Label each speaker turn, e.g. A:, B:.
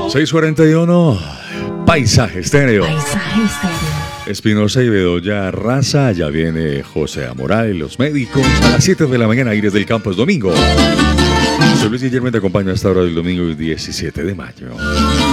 A: 6:41, Paisaje Estéreo.
B: Paisaje Estéreo.
A: Espinosa y Bedoya Raza, ya viene José Amoral, los médicos, a las 7 de la mañana, Aires del Campo, es domingo. Soy Luis Guillermo, te acompaño a esta hora del domingo 17 de mayo.